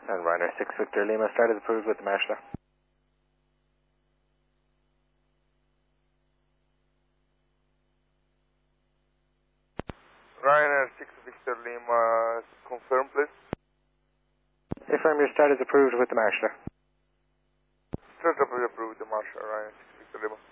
And Ryanair 6 Victor Lima, start is approved with the marshal. Ryanair 6 Victor Lima, confirm please. Affirm your start is approved with the marshal. Start approved with the marshal, Ryanair 6 Victor Lima.